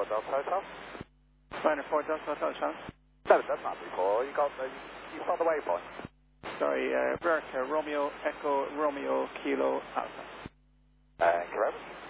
4 Delta Hotel. Liner 4 Delta Hotel, Sean. Never done that before. You found the waypoint. Sorry, Bertha, Romeo, Echo, Romeo, Kilo, Alpha. Correct.